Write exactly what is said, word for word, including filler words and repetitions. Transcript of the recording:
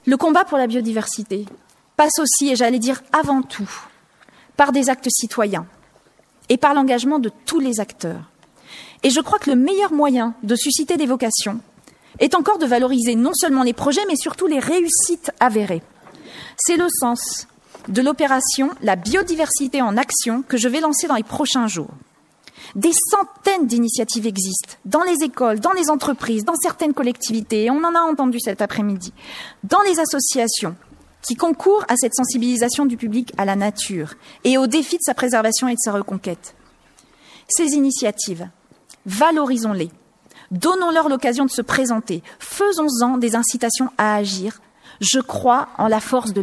Le combat pour la biodiversité passe aussi, et j'allais dire avant tout, par des actes citoyens et par l'engagement de tous les acteurs. Et je crois que le meilleur moyen de susciter des vocations est encore de valoriser non seulement les projets, mais surtout les réussites avérées. C'est le sens de l'opération « La biodiversité en action » que je vais lancer dans les prochains jours. Des centaines d'initiatives existent dans les écoles, dans les entreprises, dans certaines collectivités, et on en a entendu cet après-midi, dans les associations qui concourent à cette sensibilisation du public à la nature et aux défis de sa préservation et de sa reconquête. Ces initiatives, valorisons-les, donnons-leur l'occasion de se présenter, faisons-en des incitations à agir. Je crois en la force de